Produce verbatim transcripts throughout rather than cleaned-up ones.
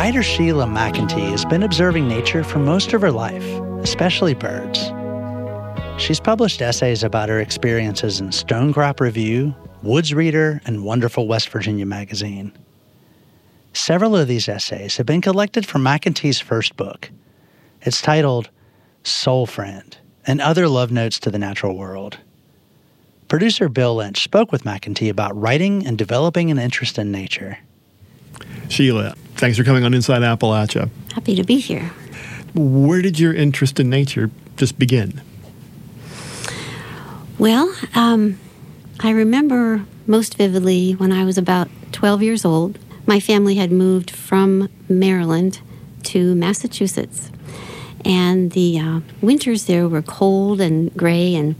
writer Sheila McEntee has been observing nature for most of her life, especially birds. She's published essays about her experiences in Stonecrop Review, Woods Reader, and Wonderful West Virginia magazine. Several of these essays have been collected from McEntee's first book. It's titled Soul Friend and Other Love Notes to the Natural World. Producer Bill Lynch spoke with McEntee about writing and developing an interest in nature. Sheila, thanks for coming on Inside Appalachia. Happy to be here. Where did your interest in nature just begin? Well, um, I remember most vividly when I was about twelve years old. My family had moved from Maryland to Massachusetts, and the uh, winters there were cold and gray and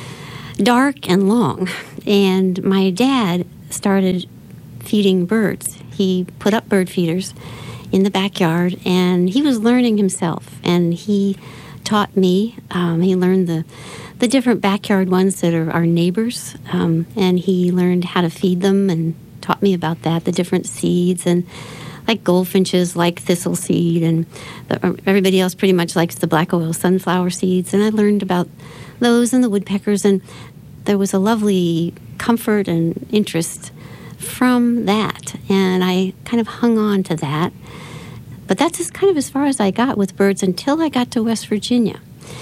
dark and long. And my dad started feeding birds. He put up bird feeders in the backyard, and he was learning himself. And he taught me. Um, he learned the the different backyard ones that are our neighbors, um, and he learned how to feed them and taught me about that, the different seeds, and like goldfinches like thistle seed, and the, everybody else pretty much likes the black oil sunflower seeds. And I learned about those and the woodpeckers, and there was a lovely comfort and interest from that, and I kind of hung on to that. But that's just kind of as far as I got with birds until I got to West Virginia.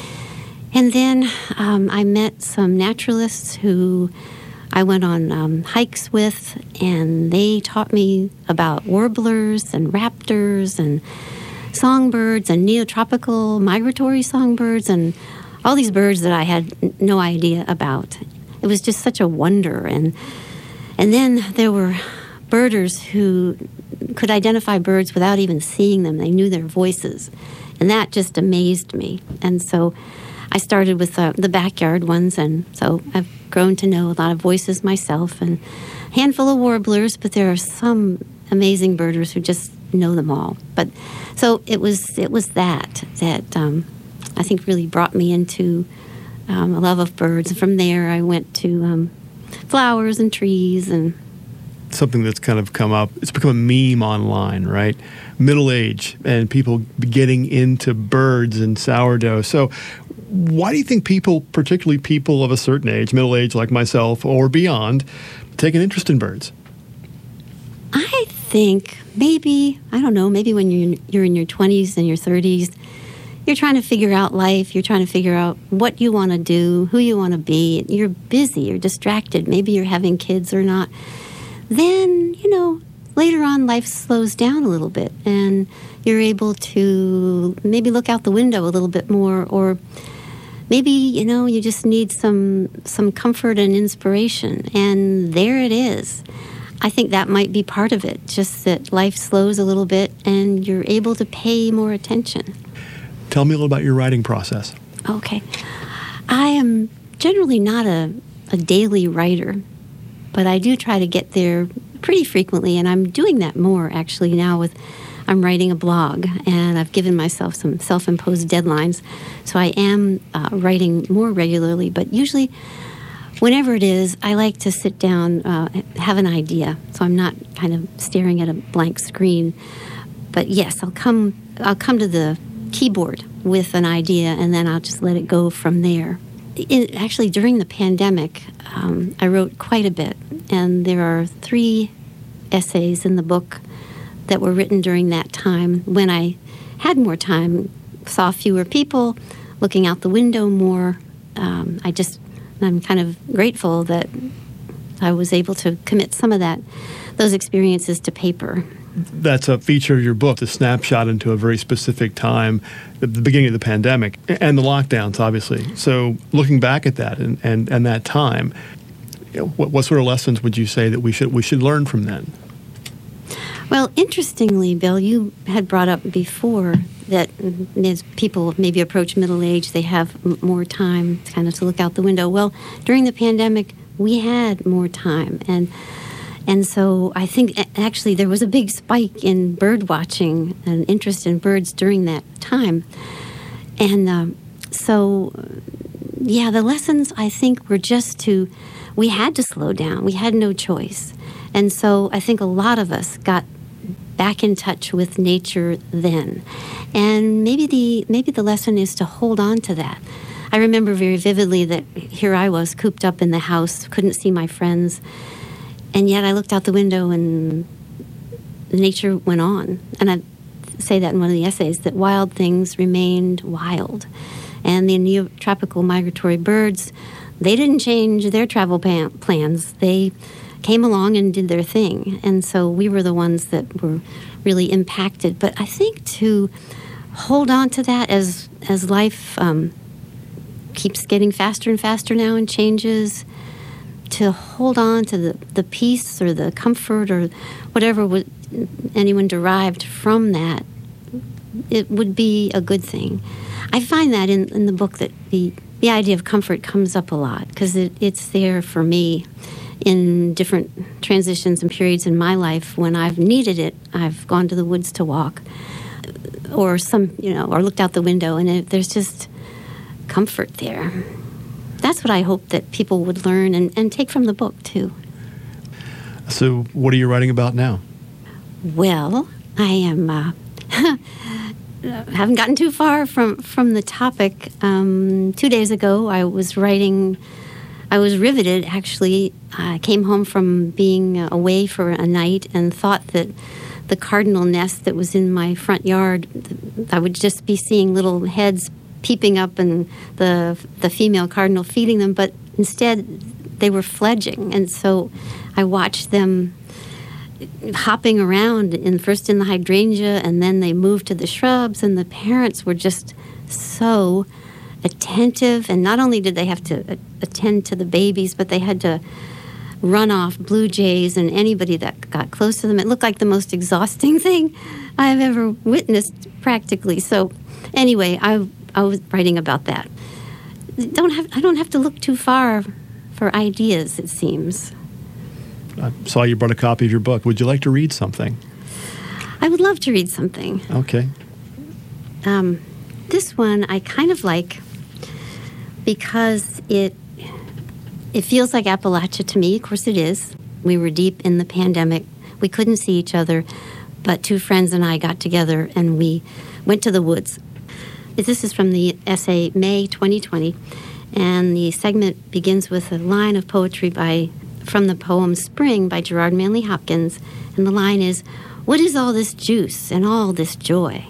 And then um, I met some naturalists who I went on um, hikes with, and they taught me about warblers and raptors and songbirds and neotropical migratory songbirds and all these birds that I had n- no idea about. It was just such a wonder. And and then there were birders who could identify birds without even seeing them. They knew their voices, and that just amazed me. And so I started with uh, the backyard ones, and so I've grown to know a lot of voices myself, and a handful of warblers, but there are some amazing birders who just know them all. But so it was it was that that um, I think really brought me into um, a love of birds. And from there, I went to um, flowers and trees and something that's kind of come up. It's become a meme online, right? Middle age and people getting into birds and sourdough. So why do you think people, particularly people of a certain age, middle age like myself or beyond, take an interest in birds? I think maybe, I don't know, maybe when you're, you're in your twenties and your thirties, you're trying to figure out life, you're trying to figure out what you want to do, who you want to be. You're busy, you're distracted, maybe you're having kids or not. Then, you know, later on life slows down a little bit and you're able to maybe look out the window a little bit more, or maybe, you know, you just need some some comfort and inspiration. And there it is. I think that might be part of it, just that life slows a little bit and you're able to pay more attention. Tell me a little about your writing process. Okay. I am generally not a, a daily writer, but I do try to get there pretty frequently, and I'm doing that more actually now with, I'm writing a blog, and I've given myself some self-imposed deadlines, so I am uh, writing more regularly, but usually whenever it is, I like to sit down, uh, have an idea, so I'm not kind of staring at a blank screen. But yes, I'll come, I'll come to the keyboard with an idea, and then I'll just let it go from there. In, actually, during the pandemic, um, I wrote quite a bit, and there are three essays in the book that were written during that time when I had more time, saw fewer people, looking out the window more. Um, I just, I'm kind of grateful that I was able to commit some of that, those experiences to paper. That's a feature of your book, the snapshot into a very specific time, the, the beginning of the pandemic, and the lockdowns, obviously. So looking back at that and, and, and that time, you know, what, what sort of lessons would you say that we should we should learn from then? Well, interestingly, Bill, you had brought up before that as people maybe approach middle age, they have m- more time kind of to look out the window. Well, during the pandemic, we had more time, and And so I think actually there was a big spike in bird watching and interest in birds during that time. And um, so, yeah, the lessons I think were just to, we had to slow down. We had no choice. And so I think a lot of us got back in touch with nature then. And maybe the maybe the lesson is to hold on to that. I remember very vividly that here I was cooped up in the house, couldn't see my friends, and yet I looked out the window and nature went on. And I say that in one of the essays, that wild things remained wild. And the neotropical migratory birds, they didn't change their travel pan- plans. They came along and did their thing. And so we were the ones that were really impacted. But I think to hold on to that as as life um, keeps getting faster and faster now and changes, to hold on to the, the peace or the comfort or whatever would, anyone derived from that, it would be a good thing. I find that in, in the book that the, the idea of comfort comes up a lot because it, it's there for me in different transitions and periods in my life. When I've needed it, I've gone to the woods to walk or some, you know, or looked out the window, and it, there's just comfort there. That's what I hope that people would learn and, and take from the book, too. So what are you writing about now? Well, I am... Uh, haven't gotten too far from, from the topic. Um, two days ago, I was writing... I was riveted, actually. I came home from being away for a night and thought that the cardinal nest that was in my front yard, I would just be seeing little heads peeping up and the the female cardinal feeding them, but instead they were fledging. And so I watched them hopping around, in first in the hydrangea, and then they moved to the shrubs, and the parents were just so attentive. And not only did they have to attend to the babies, but they had to run off blue jays and anybody that got close to them. It looked like the most exhausting thing I've ever witnessed, practically. So anyway, I I was writing about that. Don't have I don't have to look too far for ideas, it seems. I saw you brought a copy of your book. Would you like to read something? I would love to read something. Okay. Um, this one I kind of like because it it feels like Appalachia to me. Of course it is. We were deep in the pandemic. We couldn't see each other, but two friends and I got together and we went to the woods. This is from the essay May twenty twenty, and the segment begins with a line of poetry by from the poem Spring by Gerard Manley Hopkins, and the line is, "What is all this juice and all this joy?"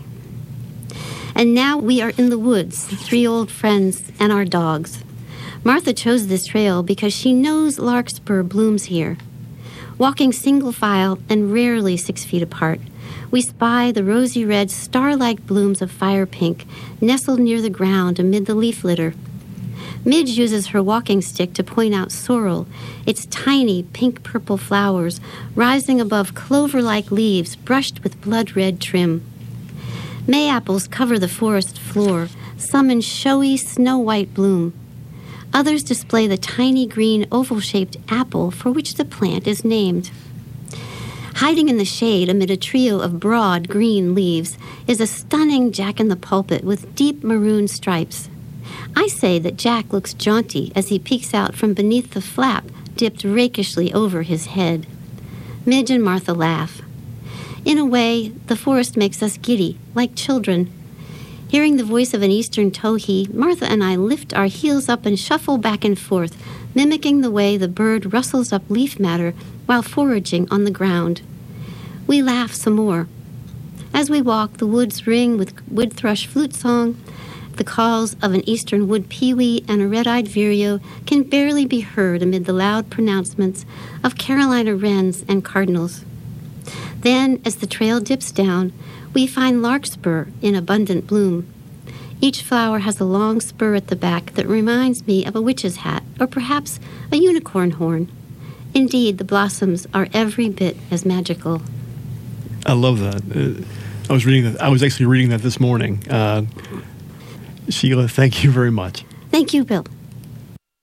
And now we are in the woods, three old friends and our dogs. Martha chose this trail because she knows larkspur blooms here. Walking single file and rarely six feet apart, we spy the rosy red star-like blooms of fire pink nestled near the ground amid the leaf litter. Midge uses her walking stick to point out sorrel, its tiny pink-purple flowers rising above clover-like leaves brushed with blood-red trim. May apples cover the forest floor, some in showy snow-white bloom. Others display the tiny green oval-shaped apple for which the plant is named. Hiding in the shade amid a trio of broad green leaves is a stunning jack-in-the-pulpit with deep maroon stripes. I say that Jack looks jaunty as he peeks out from beneath the flap dipped rakishly over his head. Midge and Martha laugh. In a way, the forest makes us giddy, like children. Hearing the voice of an eastern towhee, Martha and I lift our heels up and shuffle back and forth, mimicking the way the bird rustles up leaf matter while foraging on the ground. We laugh some more. As we walk, the woods ring with wood thrush flute song. The calls of an eastern wood pewee and a red-eyed vireo can barely be heard amid the loud pronouncements of Carolina wrens and cardinals. Then, as the trail dips down, we find larkspur in abundant bloom. Each flower has a long spur at the back that reminds me of a witch's hat, or perhaps a unicorn horn. Indeed, the blossoms are every bit as magical. I love that. Uh, I was reading that. I was actually reading that this morning. Uh, Sheila, thank you very much. Thank you, Bill.